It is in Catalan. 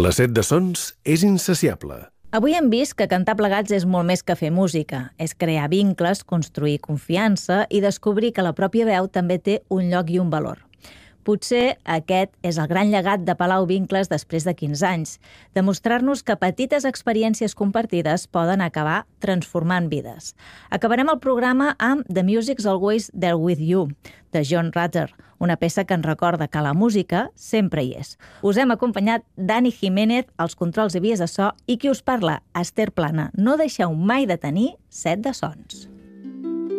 La set de sons és insaciable. Avui hem vist que cantar plegats és molt més que fer música. És crear vincles, construir confiança i descobrir que la pròpia veu també té un lloc i un valor. Potser aquest és el gran llegat de Palau Vincles després de 15 anys, demostrar-nos que petites experiències compartides poden acabar transformant vides. Acabarem el programa amb The Music's Always There With You, de John Rutter, una peça que ens recorda que la música sempre hi és. Us hem acompanyat Dani Jiménez, als controls i vies de so, i qui us parla, Esther Plana. No deixeu mai de tenir set de sons.